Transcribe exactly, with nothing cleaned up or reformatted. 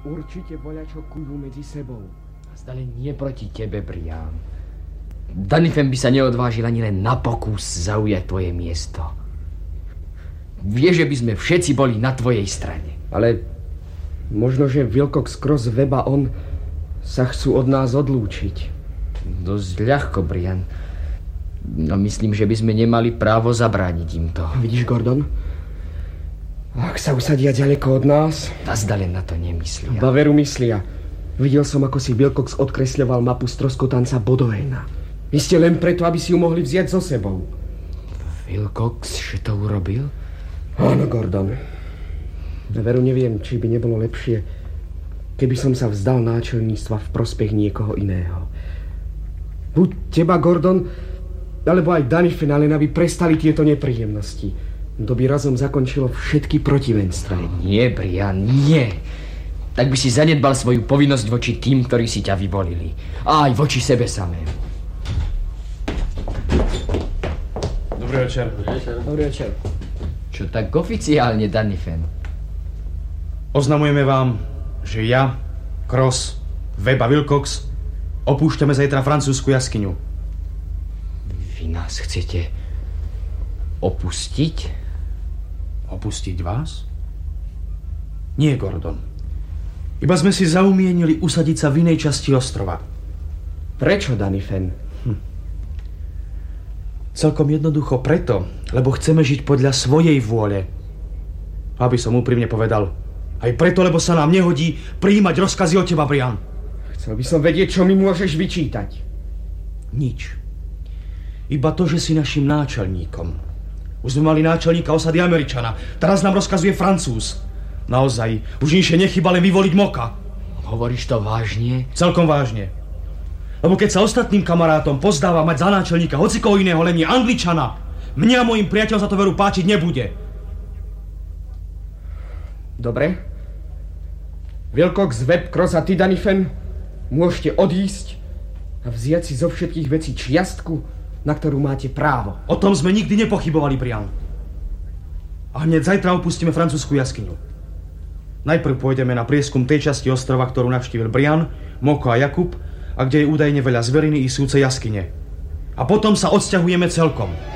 určite voľačo kujú medzi sebou. Zdale nie proti tebe, Brian. Danifen by sa neodvážil ani len na pokus zaujať tvoje miesto. Vieš, že by sme všetci boli na tvojej strane. Ale možno, že Wilcox, Cross, Webb a on sa chcú od nás odlúčiť. Dosť ľahko, Brian. No myslím, že by sme nemali právo zabrániť im to. Vidíš, Gordon? Ak sa usadia ďaleko od nás... Nazdale na to nemyslia. Baveru myslia. Videl som, ako si Wilcox odkresľoval mapu stroskotanca Bodoena. Iste len preto, aby si ju mohli vziať so sebou. Wilcox, že to urobil? Áno, Gordon. Veru neviem, či by nebolo lepšie, keby som sa vzdal náčelníctva v prospech niekoho iného. Buď teba, Gordon, alebo aj Danifen, len aby prestali tieto nepríjemnosti. To by razom zakončilo všetky protivenstva. Nie, Brian, nie. Tak by si zanedbal svoju povinnosť voči tým, ktorí si ťa vyvolili. A aj voči sebe samém. Dobrý večer. Dobrý večer. Čo tak oficiálne, Danifen? Oznamujeme vám, že ja, Cross, Webb a Wilcox opúšťame zajtra francúzsku jaskyňu. Vy nás chcete opustiť? Opustiť vás? Nie, Gordon. Iba sme si zaumienili usadiť sa v inej časti ostrova. Prečo, Danifen? Hm. Celkom jednoducho preto, lebo chceme žiť podľa svojej vôle. Aby som úprimne povedal, aj preto, lebo sa nám nehodí prijímať rozkazy od teba, Brian. Chcel by som vedieť, čo mi môžeš vyčítať. Nič. Iba to, že si našim náčelníkom. Už sme mali náčelníka osady Američana. Teraz nám rozkazuje Francúz. Naozaj, už inšie nechyba len vyvoliť Moka. Hovoríš to vážne? Celkom vážne. Lebo keď sa ostatným kamarátom pozdáva mať za náčelníka hocikoho iného, len je Angličana, mňa a mojim priateľom za to veru páčiť nebude. Dobre. Wilcox, Webb, Cross a ty, Danifen, môžete odísť a vziať si zo všetkých vecí čiastku, na ktorú máte právo. O tom sme nikdy nepochybovali, Brian. A hneď zajtra opustíme francúzsku jaskyňu. Najprv pôjdeme na prieskum tej časti ostrova, ktorú navštívil Brian, Moko a Jakub, a kde je údajne veľa zveriny i súce jaskyne. A potom sa odsťahujeme celkom.